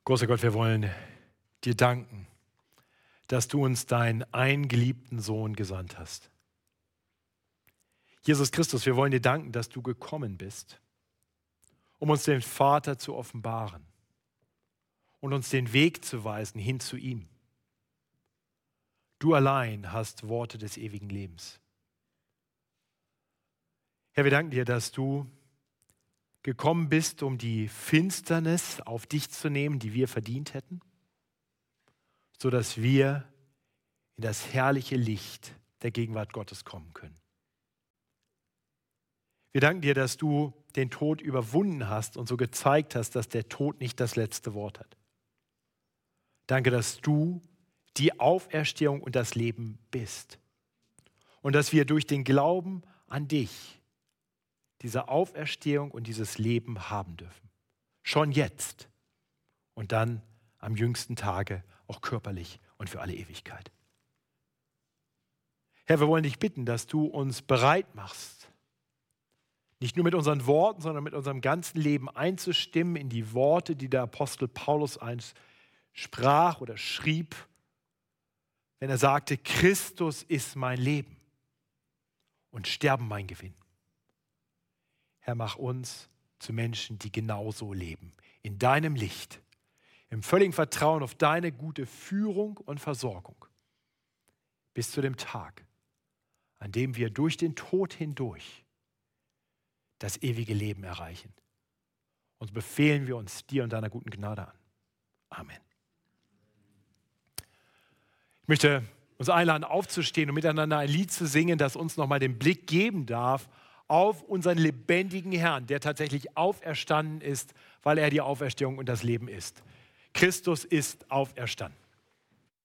Großer Gott, wir wollen dir danken, dass du uns deinen eingeliebten Sohn gesandt hast. Jesus Christus, wir wollen dir danken, dass du gekommen bist, um uns den Vater zu offenbaren und uns den Weg zu weisen hin zu ihm. Du allein hast Worte des ewigen Lebens. Herr, wir danken dir, dass du gekommen bist, um die Finsternis auf dich zu nehmen, die wir verdient hätten, sodass wir in das herrliche Licht der Gegenwart Gottes kommen können. Wir danken dir, dass du den Tod überwunden hast und so gezeigt hast, dass der Tod nicht das letzte Wort hat. Danke, dass du die Auferstehung und das Leben bist und dass wir durch den Glauben an dich diese Auferstehung und dieses Leben haben dürfen. Schon jetzt und dann am jüngsten Tage auch körperlich und für alle Ewigkeit. Herr, wir wollen dich bitten, dass du uns bereit machst, nicht nur mit unseren Worten, sondern mit unserem ganzen Leben einzustimmen in die Worte, die der Apostel Paulus einst sprach oder schrieb, wenn er sagte, Christus ist mein Leben und Sterben mein Gewinn. Herr, mach uns zu Menschen, die genauso leben, in deinem Licht, im völligen Vertrauen auf deine gute Führung und Versorgung, bis zu dem Tag, an dem wir durch den Tod hindurch das ewige Leben erreichen. Und so befehlen wir uns dir und deiner guten Gnade an. Amen. Ich möchte uns einladen, aufzustehen und miteinander ein Lied zu singen, das uns nochmal den Blick geben darf auf unseren lebendigen Herrn, der tatsächlich auferstanden ist, weil er die Auferstehung und das Leben ist. Christus ist auferstanden.